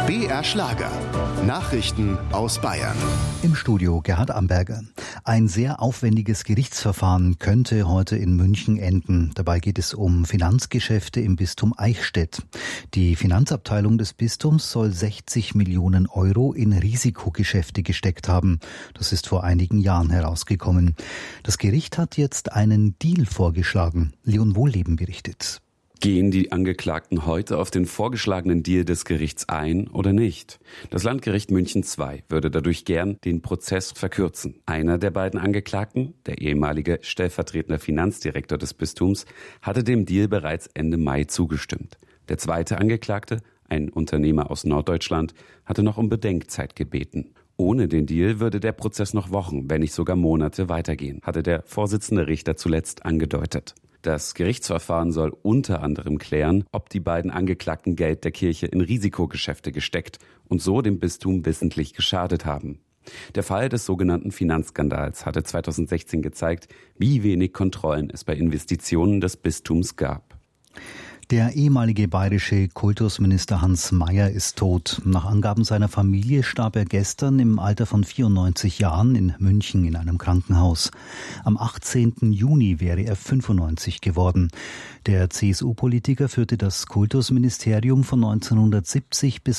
BR Schlager. Nachrichten aus Bayern. Im Studio Gerhard Amberger. Ein sehr aufwendiges Gerichtsverfahren könnte heute in München enden. Dabei geht es um Finanzgeschäfte im Bistum Eichstätt. Die Finanzabteilung des Bistums soll 60 Millionen Euro in Risikogeschäfte gesteckt haben. Das ist vor einigen Jahren herausgekommen. Das Gericht hat jetzt einen Deal vorgeschlagen. Leon Wohlleben berichtet. Gehen die Angeklagten heute auf den vorgeschlagenen Deal des Gerichts ein oder nicht? Das Landgericht München II würde dadurch gern den Prozess verkürzen. Einer der beiden Angeklagten, der ehemalige stellvertretende Finanzdirektor des Bistums, hatte dem Deal bereits Ende Mai zugestimmt. Der zweite Angeklagte, ein Unternehmer aus Norddeutschland, hatte noch um Bedenkzeit gebeten. Ohne den Deal würde der Prozess noch Wochen, wenn nicht sogar Monate weitergehen, hatte der Vorsitzende Richter zuletzt angedeutet. Das Gerichtsverfahren soll unter anderem klären, ob die beiden Angeklagten Geld der Kirche in Risikogeschäfte gesteckt und so dem Bistum wissentlich geschadet haben. Der Fall des sogenannten Finanzskandals hatte 2016 gezeigt, wie wenig Kontrollen es bei Investitionen des Bistums gab. Der ehemalige bayerische Kultusminister Hans Mayer ist tot. Nach Angaben seiner Familie starb er gestern im Alter von 94 Jahren in München in einem Krankenhaus. Am 18. Juni wäre er 95 geworden. Der CSU-Politiker führte das Kultusministerium von 1970 bis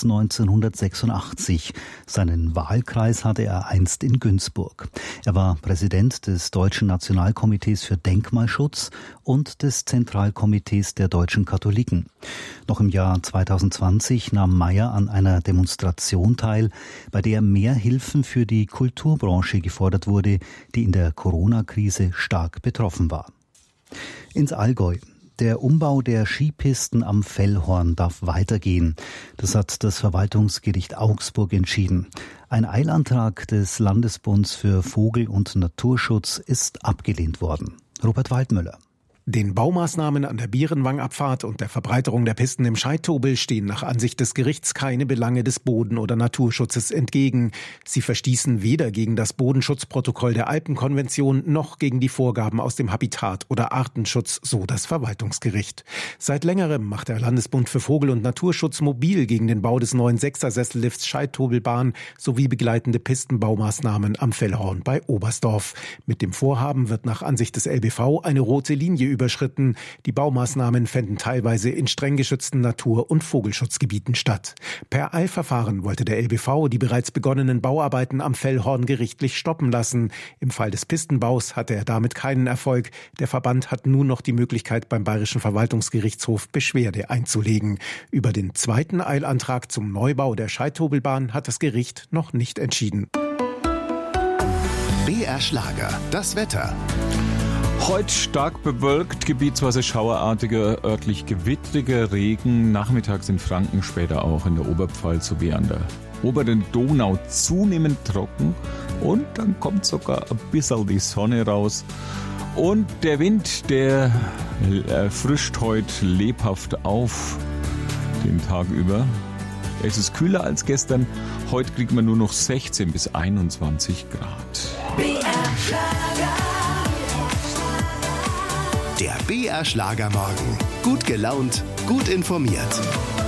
1986. Seinen Wahlkreis hatte er einst in Günzburg. Er war Präsident des Deutschen Nationalkomitees für Denkmalschutz und des Zentralkomitees der deutschen Katholiken. Noch im Jahr 2020 nahm Mayer an einer Demonstration teil, bei der mehr Hilfen für die Kulturbranche gefordert wurde, die in der Corona-Krise stark betroffen war. Ins Allgäu. Der Umbau der Skipisten am Fellhorn darf weitergehen. Das hat das Verwaltungsgericht Augsburg entschieden. Ein Eilantrag des Landesbunds für Vogel- und Naturschutz ist abgelehnt worden. Robert Waldmüller. Den Baumaßnahmen an der Bierenwang-Abfahrt und der Verbreiterung der Pisten im Scheidtobel stehen nach Ansicht des Gerichts keine Belange des Boden- oder Naturschutzes entgegen. Sie verstießen weder gegen das Bodenschutzprotokoll der Alpenkonvention noch gegen die Vorgaben aus dem Habitat- oder Artenschutz, so das Verwaltungsgericht. Seit längerem macht der Landesbund für Vogel- und Naturschutz mobil gegen den Bau des neuen Sechser-Sessellifts Scheidtobelbahn sowie begleitende Pistenbaumaßnahmen am Fellhorn bei Oberstdorf. Mit dem Vorhaben wird nach Ansicht des LBV eine rote Linie überschritten. Die Baumaßnahmen fänden teilweise in streng geschützten Natur- und Vogelschutzgebieten statt. Per Eilverfahren wollte der LBV die bereits begonnenen Bauarbeiten am Fellhorn gerichtlich stoppen lassen. Im Fall des Pistenbaus hatte er damit keinen Erfolg. Der Verband hat nun noch die Möglichkeit, beim Bayerischen Verwaltungsgerichtshof Beschwerde einzulegen. Über den zweiten Eilantrag zum Neubau der Scheidtobelbahn hat das Gericht noch nicht entschieden. BR Schlager, das Wetter. Heute stark bewölkt, gebietsweise schauerartiger, örtlich gewittriger Regen. Nachmittags in Franken, später auch in der Oberpfalz sowie an der oberen Donau zunehmend trocken. Und dann kommt sogar ein bisschen die Sonne raus. Und der Wind, der frischt heute lebhaft auf den Tag über. Es ist kühler als gestern. Heute kriegt man nur noch 16 bis 21 Grad. BR Schlager. Der BR Schlagermorgen. Gut gelaunt, gut informiert.